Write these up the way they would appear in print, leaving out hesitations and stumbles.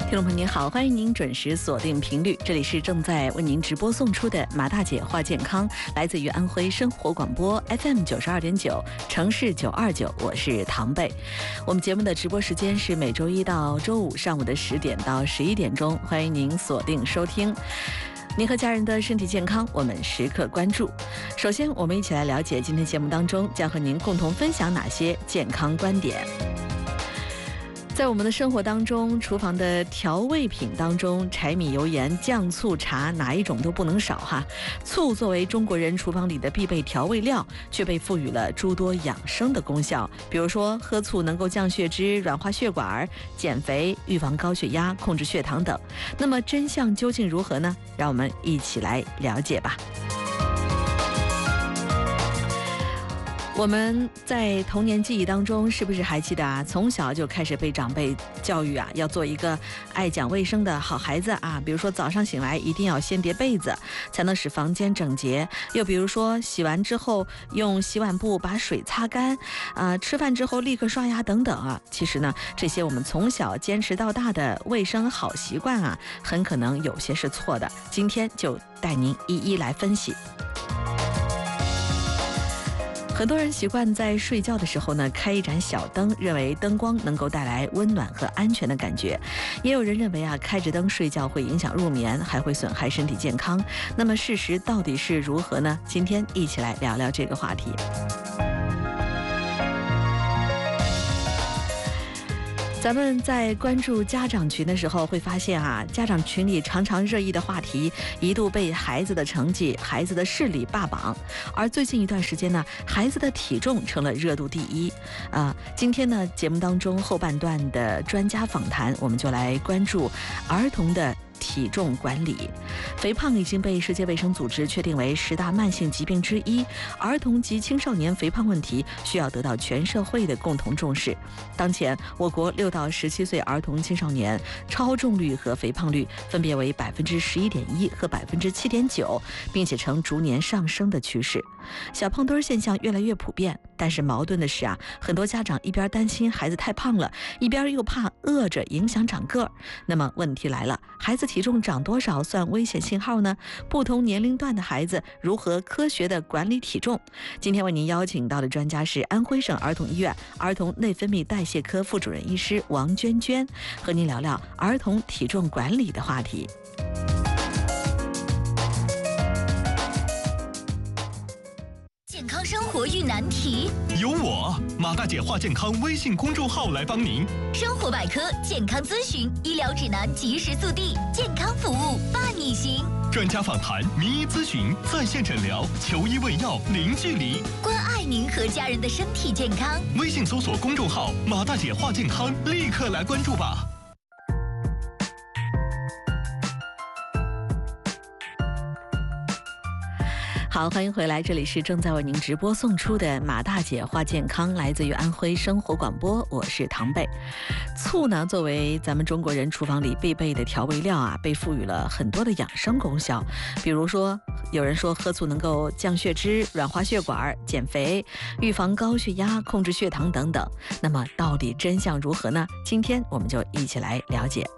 听众朋友您好，欢迎您准时锁定频率，这里是正在为您直播送出的马大姐话健康，来自于安徽生活广播 FM 92.9，城市929，我是唐贝。我们节目的直播时间是每周一到周五上午的10点到11点钟，欢迎您锁定收听。您和家人的身体健康，我们时刻关注。首先，我们一起来了解今天节目当中将和您共同分享哪些健康观点。在我们的生活当中，厨房的调味品当中，柴米油盐酱醋茶哪一种都不能少哈。醋作为中国人厨房里的必备调味料，却被赋予了诸多养生的功效。比如说，喝醋能够降血脂、软化血管、减肥、预防高血压、控制血糖等。那么真相究竟如何呢？让我们一起来了解吧。我们在童年记忆当中，是不是还记得啊？从小就开始被长辈教育啊，要做一个爱讲卫生的好孩子啊。比如说早上醒来一定要先叠被子，才能使房间整洁。又比如说洗完之后用洗碗布把水擦干，吃饭之后立刻刷牙等等啊。其实呢，这些我们从小坚持到大的卫生好习惯啊，很可能有些是错的。今天就带您一一来分析。很多人习惯在睡觉的时候呢，开一盏小灯，认为灯光能够带来温暖和安全的感觉。也有人认为啊，开着灯睡觉会影响入眠，还会损害身体健康。那么事实到底是如何呢？今天一起来聊聊这个话题。咱们在关注家长群的时候会发现啊，家长群里常常热议的话题一度被孩子的成绩、孩子的视力霸榜。而最近一段时间呢，孩子的体重成了热度第一。今天呢，节目当中后半段的专家访谈，我们就来关注儿童的体重管理。肥胖已经被世界卫生组织确定为10大慢性疾病之一，儿童及青少年肥胖问题需要得到全社会的共同重视。当前，我国6到17岁儿童青少年超重率和肥胖率分别为11.1%和7.9%，并且呈逐年上升的趋势。小胖墩现象越来越普遍，但是矛盾的是啊，很多家长一边担心孩子太胖了，一边又怕饿着影响长个儿。那么问题来了，孩子体重长多少算危险信号呢？不同年龄段的孩子如何科学的管理体重？今天为您邀请到的专家是安徽省儿童医院儿童内分泌代谢科副主任医师王娟娟，和您聊聊儿童体重管理的话题。 健康生活遇难题， 由我马大姐话健康微信公众号来帮您。 生活百科、健康咨询、医疗指南及时速递，健康服务伴你行。 专家访谈、名医咨询、在线诊疗，求医问药零距离， 关爱您和家人的身体健康。 微信搜索公众号马大姐话健康，立刻来关注吧。 好，欢迎回来，这里是正在为您直播送出的马大姐话健康，来自于安徽生活广播，我是唐贝。醋呢，作为咱们中国人厨房里必备的调味料啊，被赋予了很多的养生功效。比如说，有人说喝醋能够降血脂、软化血管、减肥、预防高血压、控制血糖等等。那么到底真相如何呢？今天我们就一起来了解。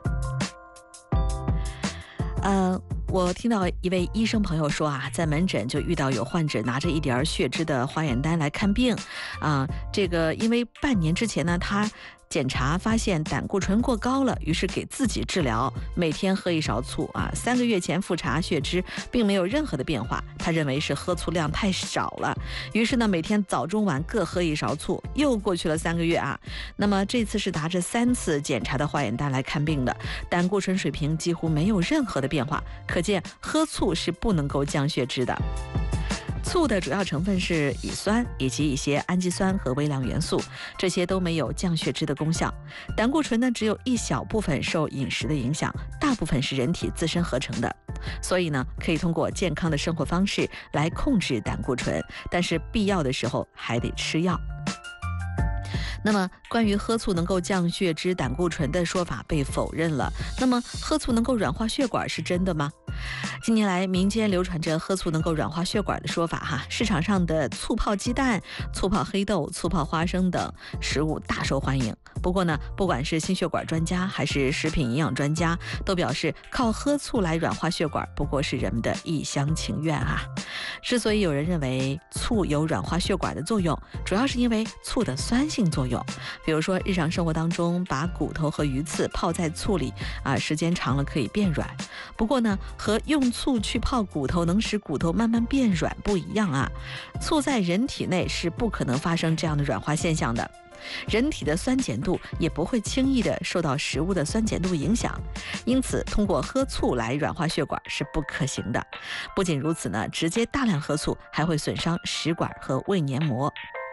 我听到一位医生朋友说啊，在门诊就遇到有患者拿着一点血脂的化验单来看病，这个因为半年之前呢，他检查发现胆固醇过高了，于是给自己治疗，每天喝1勺醋3个月前复查血脂并没有任何的变化，他认为是喝醋量太少了，于是呢每天早中晚各喝1勺醋，又过去了3个月啊。那么这次是拿着3次检查的化验单来看病的，胆固醇水平几乎没有任何的变化，可见喝醋是不能够降血脂的。醋的主要成分是乙酸以及一些氨基酸和微量元素，这些都没有降血脂的功效。胆固醇呢，只有一小部分受饮食的影响，大部分是人体自身合成的。所以呢，可以通过健康的生活方式来控制胆固醇，但是必要的时候还得吃药。 那么关于喝醋能够降血脂、胆固醇的说法被否认了。那么喝醋能够软化血管是真的吗？近年来，民间流传着喝醋能够软化血管的说法哈，市场上的醋泡鸡蛋、醋泡黑豆、醋泡花生等食物大受欢迎。不过呢，不管是心血管专家还是食品营养专家，都表示靠喝醋来软化血管不过是人们的一厢情愿啊。之所以有人认为醋有软化血管的作用，主要是因为醋的酸性作用。比如说，日常生活当中把骨头和鱼刺泡在醋里时间长了可以变软。不过呢，和用醋去泡骨头能使骨头慢慢变软不一样啊。醋在人体内是不可能发生这样的软化现象的。人体的酸碱度也不会轻易的受到食物的酸碱度影响，因此通过喝醋来软化血管是不可行的。不仅如此呢，直接大量喝醋还会损伤食管和胃黏膜。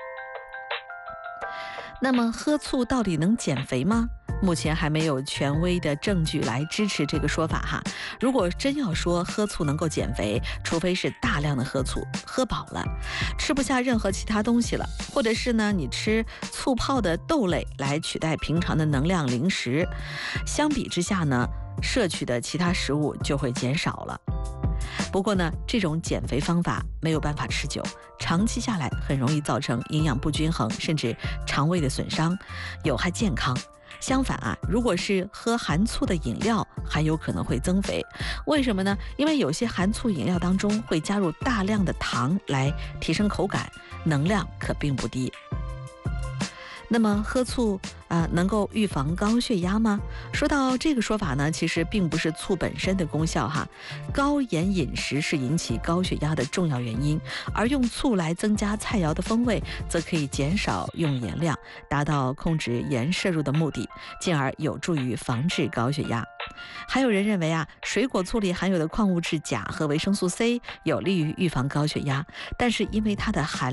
那么喝醋到底能减肥吗？目前还没有权威的证据来支持这个说法哈。如果真要说喝醋能够减肥，除非是大量的喝醋，喝饱了，吃不下任何其他东西了，或者是呢你吃醋泡的豆类来取代平常的能量零食，相比之下呢，摄取的其他食物就会减少了。不过呢，这种减肥方法没有办法持久，长期下来很容易造成营养不均衡，甚至肠胃的损伤，有害健康。相反如果是喝含醋的饮料，还有可能会增肥。为什么呢？因为有些含醋饮料当中会加入大量的糖来提升口感，能量可并不低。那么喝醋能够预防高血压吗？说到这个说法呢，其实并不是醋本身的功效哈。高盐饮食是引起高血压的重要原因，而用醋来增加菜肴的风味，则可以减少用盐量，达到控制盐摄入的目的，进而有助于防治高血压。还有人认为水果醋里含有的矿物质钾和维生素 C 有利于预防高血压，但是因为它的含